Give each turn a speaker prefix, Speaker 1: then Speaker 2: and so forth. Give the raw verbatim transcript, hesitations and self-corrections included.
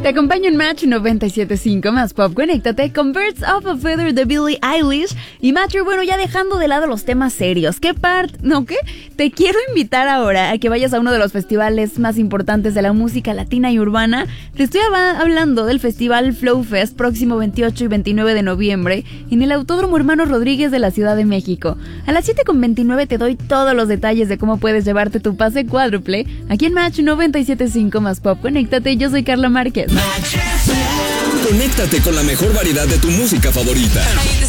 Speaker 1: Te acompaño en Match noventa y siete punto cinco más pop. Conéctate con Birds of a Feather de Billie Eilish. Y Matcher, bueno, ya dejando de lado los temas serios, ¿qué part? ¿No qué? Te quiero invitar ahora a que vayas a uno de los festivales más importantes de la música latina y urbana. Te estoy hablando del festival Flow Fest, próximo veintiocho y veintinueve de noviembre, en el Autódromo Hermanos Rodríguez de la Ciudad de México. A las siete con veintinueve te doy todos los detalles de cómo puedes llevarte tu pase cuádruple aquí en Match noventa y siete punto cinco más pop. Conéctate, yo soy Carla Márquez.
Speaker 2: Conéctate con la mejor variedad de tu música favorita.